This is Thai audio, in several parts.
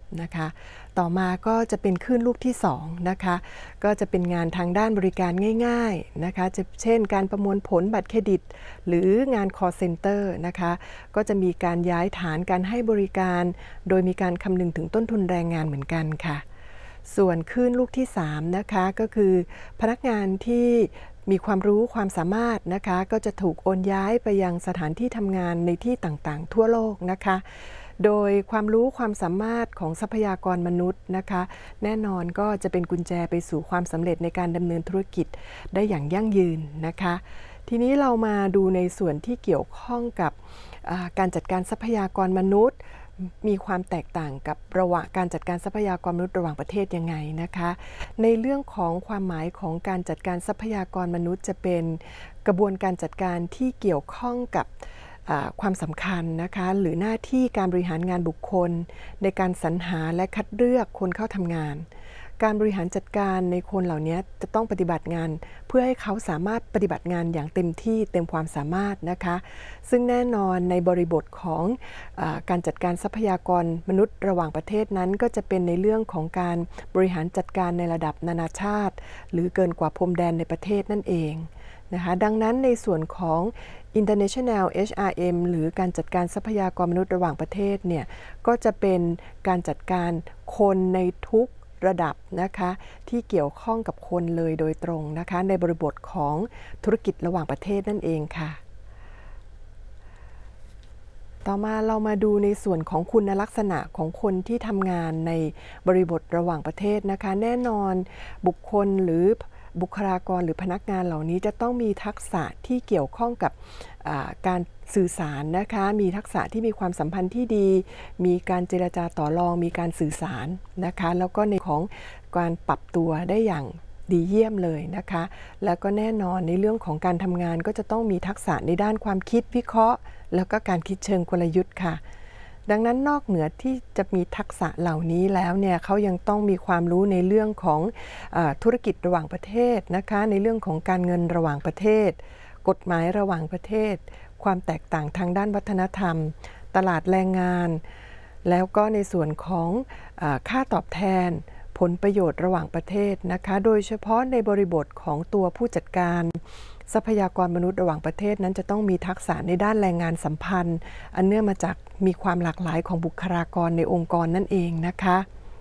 นะคะต่อมาก็จะเป็นคลื่นลูกที่2นะคะก็จะเป็นงานทางด้านบริการง่ายๆนะคะเช่นการประมวลผลบัตรเครดิตหรืองาน call center นะคะก็จะมีการย้ายฐานการให้บริการโดยมีการคำนึงถึงต้นทุนแรงงานเหมือนกันค่ะส่วนคลื่นลูกที่3นะคะก็คือพนักงานที่มีความรู้ความสามารถนะคะก็จะถูกโอนย้ายไปยังสถานที่ทำงานในที่ต่างๆทั่วโลกนะคะโดยความรู้ความสามารถของทรัพยากรมนุษย์นะคะแน่นอนก็จะเป็นกุญแจไปสู่ความสำเร็จในการดำเนินธุรกิจได้อย่างยั่งยืนนะคะทีนี้เรามาดูในส่วนที่เกี่ยวข้องกับการจัดการทรัพยากรมนุษย์มีความแตกต่างกับระหว่างการจัดการทรัพยากรมนุษย์ระหว่างประเทศยังไงนะคะในเรื่องของความหมายของการจัดการทรัพยากรมนุษย์จะเป็นกระบวนการจัดการที่เกี่ยวข้องกับความสำคัญนะคะหรือหน้าที่การบริหารงานบุคคลในการสรรหาและคัดเลือกคนเข้าทำงานการบริหารจัดการในคนเหล่านี้จะต้องปฏิบัติงานเพื่อให้เขาสามารถปฏิบัติงานอย่างเต็มที่เต็มความสามารถนะคะซึ่งแน่นอนในบริบทของการจัดการทรัพยากรมนุษย์ระหว่างประเทศนั้นก็จะเป็นในเรื่องของการบริหารจัดการในระดับนานาชาติหรือเกินกว่าพรมแดนในประเทศนั่นเองนะคะดังนั้นในส่วนของ International HRM หรือการจัดการทรัพยากรมนุษย์ระหว่างประเทศเนี่ยก็จะเป็นการจัดการคนในทุกระดับนะคะที่เกี่ยวข้องกับคนเลยโดยตรงนะคะในบริบทของธุรกิจระหว่างประเทศนั่นเองค่ะต่อมาเรามาดูในส่วนของคุณลักษณะของคนที่ทำงานในบริบทระหว่างประเทศนะคะแน่นอนบุคคลหรือบุคลากรหรือพนักงานเหล่านี้จะต้องมีทักษะที่เกี่ยวข้องกับการสื่อสารนะคะมีทักษะที่มีความสัมพันธ์ที่ดีมีการเจรจาต่อรองมีการสื่อสารนะคะแล้วก็ในของการปรับตัวได้อย่างดีเยี่ยมเลยนะคะแล้วก็แน่นอนในเรื่องของการทำงานก็จะต้องมีทักษะในด้านความคิดวิเคราะห์แล้วก็การคิดเชิงกลยุทธ์ค่ะดังนั้นนอกเหนือที่จะมีทักษะเหล่านี้แล้วเนี่ยเขายังต้องมีความรู้ในเรื่องของธุรกิจระหว่างประเทศนะคะในเรื่องของการเงินระหว่างประเทศกฎหมายระหว่างประเทศความแตกต่างทางด้านวัฒนธรรมตลาดแรงงานแล้วก็ในส่วนของค่าตอบแทนผลประโยชน์ระหว่างประเทศนะคะโดยเฉพาะในบริบทของตัวผู้จัดการทรัพยากรมนุษย์ระหว่างประเทศนั้นจะต้องมีทักษะในด้านแรงงานสัมพันธ์อันเนื่องมาจากมีความหลากหลายของบุคลากรในองค์กรนั่นเองนะคะ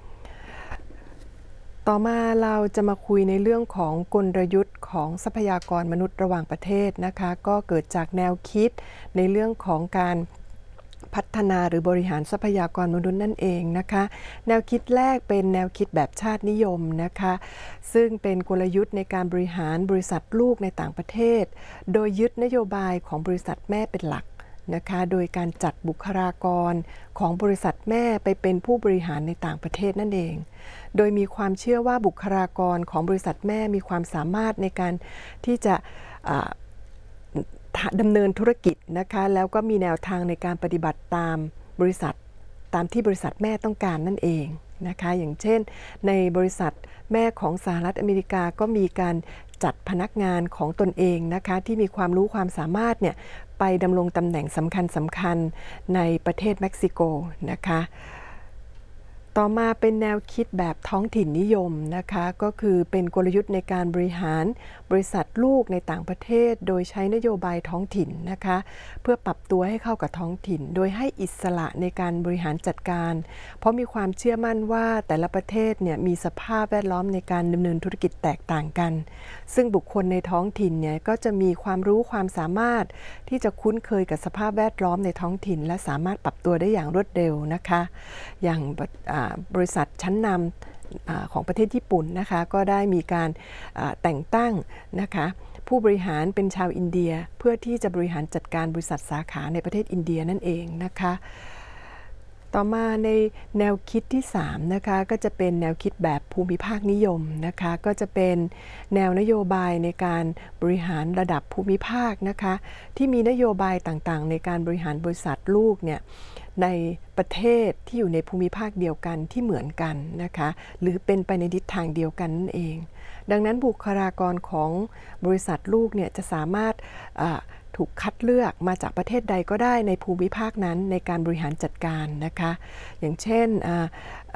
ต่อมาเราจะมาคุยในเรื่องของกลยุทธ์ของทรัพยากรมนุษย์ระหว่างประเทศนะคะก็เกิดจากแนวคิดในเรื่องของการพัฒนาหรือบริหารทรัพยากรมนุษย์นั่นเองนะคะแนวคิดแรกเป็นแนวคิดแบบชาตินิยมนะคะซึ่งเป็นกลยุทธ์ในการบริหารบริษัทลูกในต่างประเทศโดยยึดนโยบายของบริษัทแม่เป็นหลักนะคะโดยการจัดบุคลากรของบริษัทแม่ไปเป็นผู้บริหารในต่างประเทศนั่นเองโดยมีความเชื่อว่าบุคลากรของบริษัทแม่มีความสามารถในการที่จะดำเนินธุรกิจนะคะแล้วก็มีแนวทางในการปฏิบัติตามบริษัทตามที่บริษัทแม่ต้องการนั่นเองนะคะอย่างเช่นในบริษัทแม่ของสหรัฐอเมริกาก็มีการจัดพนักงานของตนเองนะคะที่มีความรู้ความสามารถเนี่ยไปดำรงตำแหน่งสำคัญในประเทศเม็กซิโกนะคะต่อมาเป็นแนวคิดแบบท้องถิ่นนิยมนะคะก็คือเป็นกลยุทธ์ในการบริหารบริษัทลูกในต่างประเทศโดยใช้นโยบายท้องถิ่นนะคะเพื่อปรับตัวให้เข้ากับท้องถิ่นโดยให้อิสระในการบริหารจัดการเพราะมีความเชื่อมั่นว่าแต่ละประเทศเนี่ยมีสภาพแวดล้อมในการดำเนินธุรกิจแตกต่างกันซึ่งบุคคลในท้องถิ่นเนี่ยก็จะมีความรู้ความสามารถที่จะคุ้นเคยกับสภาพแวดล้อมในท้องถิ่นและสามารถปรับตัวได้อย่างรวดเร็วนะคะอย่างบริษัทชั้นนำของประเทศญี่ปุ่นนะคะก็ได้มีการแต่งตั้งนะคะผู้บริหารเป็นชาวอินเดียเพื่อที่จะบริหารจัดการบริษัทสาขาในประเทศอินเดียนั่นเองนะคะต่อมาในแนวคิดที่3นะคะก็จะเป็นแนวคิดแบบภูมิภาคนิยมนะคะก็จะเป็นแนวนโยบายในการบริหารระดับภูมิภาคนะคะที่มีนโยบายต่างๆในการบริหารบริษัทลูกเนี่ยในประเทศที่อยู่ในภูมิภาคเดียวกันที่เหมือนกันนะคะหรือเป็นไปในทิศทางเดียวกันนั่นเองดังนั้นบุคลากรของบริษัทลูกเนี่ยจะสามารถถูกคัดเลือกมาจากประเทศใดก็ได้ในภูมิภาคนั้นในการบริหารจัดการนะคะอย่างเช่น